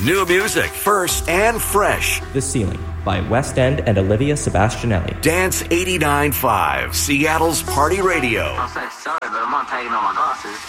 New music, first and fresh. The Ceiling by West End and Olivia Sebastianelli. Dance 89.5, Seattle's Party Radio. I'm sorry, but I'm not taking on my glasses.